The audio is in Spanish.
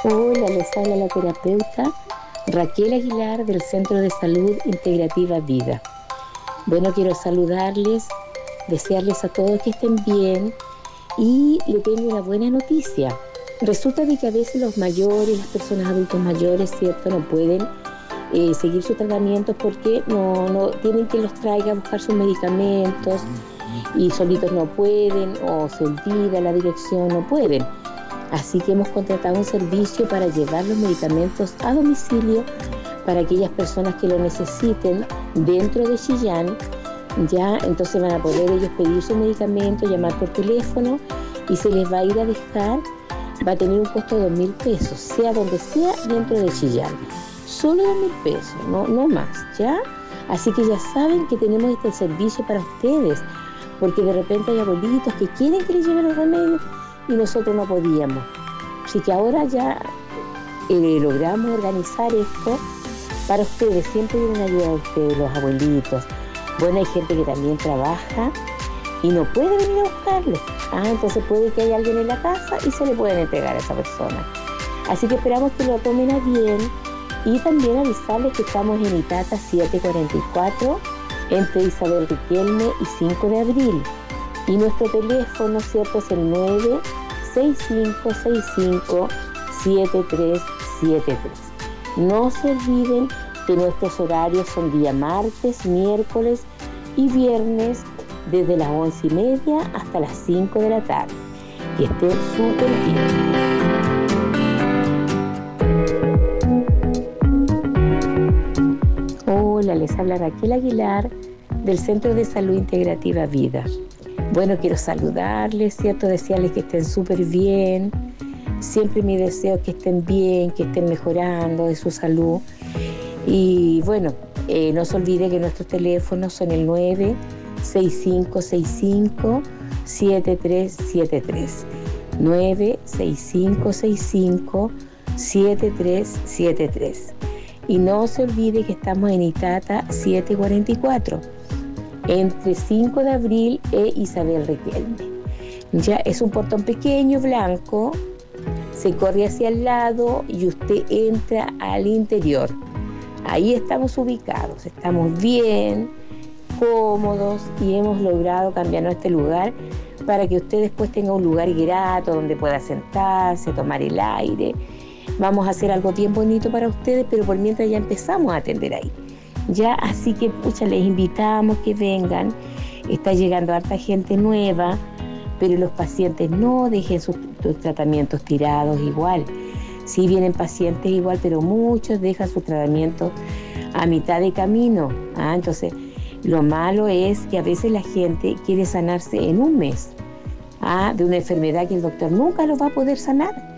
Hola, les habla la terapeuta Raquel Aguilar del Centro de Salud Integrativa Vida. Bueno, quiero saludarles, desearles a todos que estén bien y le tengo una buena noticia. Resulta de que a veces los mayores, las personas adultos mayores, ¿cierto?, no pueden seguir su tratamiento porque no tienen que los traiga a buscar sus medicamentos y solitos no pueden o se olvida la dirección, no pueden. Así que hemos contratado un servicio para llevar los medicamentos a domicilio para aquellas personas que lo necesiten dentro de Chillán. Ya, entonces van a poder ellos pedir su medicamento, llamar por teléfono y se les va a ir a dejar. Va a tener un costo de 2.000 pesos, sea donde sea dentro de Chillán. Solo 2.000 pesos, no más, ¿ya? Así que ya saben que tenemos este servicio para ustedes, porque de repente hay abuelitos que quieren que les lleven los remedios y nosotros no podíamos. Así que ahora ya logramos organizar esto para ustedes. Siempre vienen a ayudar a ustedes, los abuelitos. Bueno, hay gente que también trabaja y no puede venir a buscarlo. Entonces puede que haya alguien en la casa y se le pueden entregar a esa persona. Así que esperamos que lo tomen a bien y también avisarles que estamos en Itata 744 entre Isabel Riquelme y 5 de abril. Y nuestro teléfono, ¿cierto?, es el 965657373. No se olviden que nuestros horarios son día martes, miércoles y viernes desde las 11:30 hasta las 5 de la tarde. Que estén súper bien. Hola, les habla Raquel Aguilar del Centro de Salud Integrativa Vida. Bueno, quiero saludarles, ¿cierto? Desearles que estén súper bien. Siempre mi deseo es que estén bien, que estén mejorando de su salud. Y bueno, no se olvide que nuestros teléfonos son el 965657373. 965657373. Y no se olvide que estamos en Itata 744. Entre 5 de abril e Isabel Riquelme. Ya es un portón pequeño, blanco, se corre hacia el lado y usted entra al interior. Ahí estamos ubicados, estamos bien, cómodos y hemos logrado cambiarnos este lugar para que usted después tenga un lugar grato donde pueda sentarse, tomar el aire. Vamos a hacer algo bien bonito para ustedes, pero por mientras ya empezamos a atender ahí. Ya, así que les invitamos que vengan. Está llegando harta gente nueva, pero los pacientes no dejen sus tratamientos tirados igual. Sí vienen pacientes igual, pero muchos dejan sus tratamientos a mitad de camino. Entonces, lo malo es que a veces la gente quiere sanarse en un mes de una enfermedad que el doctor nunca lo va a poder sanar.